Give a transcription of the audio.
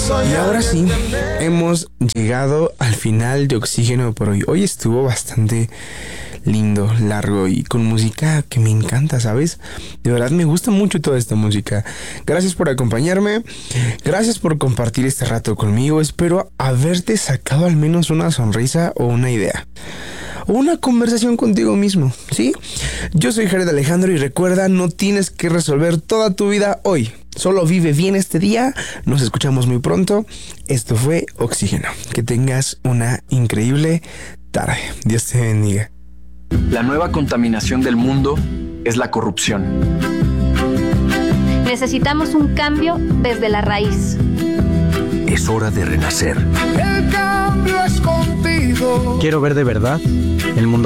Y ahora sí, hemos llegado al final de Oxígeno por hoy. Hoy estuvo bastante lindo, largo y con música que me encanta, ¿sabes? De verdad me gusta mucho toda esta música. Gracias por acompañarme, gracias por compartir este rato conmigo. Espero haberte sacado al menos una sonrisa o una idea, o una conversación contigo mismo, ¿sí? Yo soy Jared Alejandro y recuerda, no tienes que resolver toda tu vida hoy. Solo vive bien este día. Nos escuchamos muy pronto. Esto fue Oxígeno. Que tengas una increíble tarde. Dios te bendiga. La nueva contaminación del mundo es la corrupción. Necesitamos un cambio desde la raíz. Es hora de renacer. El cambio es contigo. Quiero ver de verdad el mundo